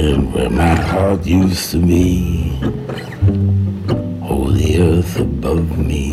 heaven where my heart used to be. Oh, the earth above me.